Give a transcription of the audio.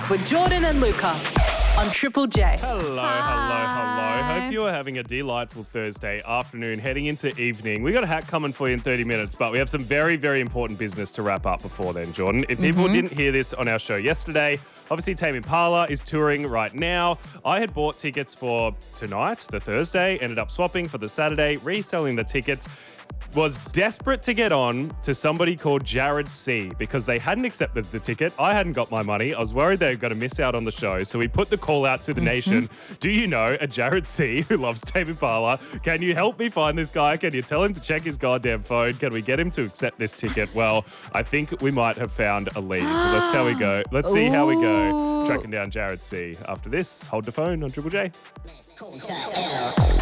with Jordan and Luca on Triple J. Hello. Hope you are having a delightful Thursday afternoon, heading into evening. We got a hack coming for you in 30 minutes, but we have some very, very important business to wrap up before then, Jordan. If people didn't hear this on our show yesterday, obviously Tame Impala is touring right now. I had bought tickets for tonight, the Thursday, ended up swapping for the Saturday, reselling the tickets. Was desperate to get on to somebody called Jared C because they hadn't accepted the ticket. I hadn't got my money. I was worried they were going to miss out on the show. So we put the call out to the nation. Do you know a Jared C who loves Tame Impala? Can you help me find this guy? Can you tell him to check his goddamn phone? Can we get him to accept this ticket? Well, I think we might have found a lead. Let's how we go. Let's see how we go tracking down Jared C. After this, hold the phone on Triple J.